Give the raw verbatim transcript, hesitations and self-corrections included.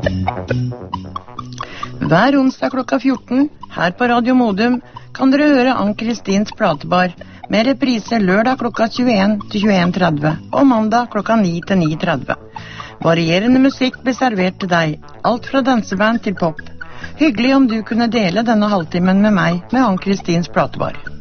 Hver onsdag klokka fjorten, her på Radio Modum, kan dere høre Ann-Kristins platebar, med reprise lørdag klokka tjueen til tjueen tretti, og mandag klokka ni til ni tretti. Varierende musikk blir servert til deg, alt fra danseband til pop. Hyggelig om du kunne dele denne halvtimen med meg med Ann-Kristins platebar.